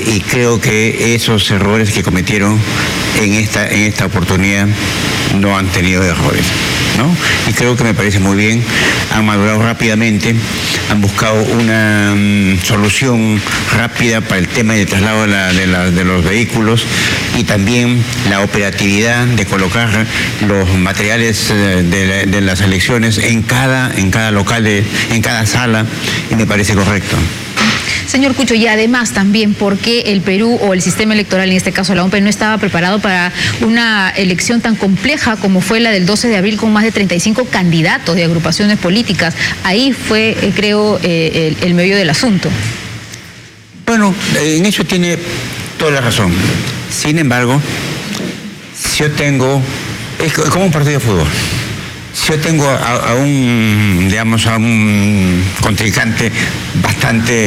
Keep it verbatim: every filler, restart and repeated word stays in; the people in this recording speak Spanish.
y creo que esos errores que cometieron en esta, en esta oportunidad no han tenido errores, ¿no? Y creo que me parece muy bien, han madurado rápidamente, han buscado una um, solución rápida para el tema de traslado de, la, de, la, de los vehículos y también la operatividad de colocar los materiales de, de las elecciones en cada, en cada local, de, en cada sala, y me parece correcto. Señor Cucho, y además también, ¿por qué el Perú o el sistema electoral, en este caso la O M P, no estaba preparado para una elección tan compleja como fue la del doce de abril, con más de treinta y cinco candidatos de agrupaciones políticas? Ahí fue, eh, creo, eh, el, el meollo del asunto. Bueno, en eso tiene toda la razón. Sin embargo, si yo tengo, es como un partido de fútbol. Si yo tengo a, a un, digamos, a un contrincante bastante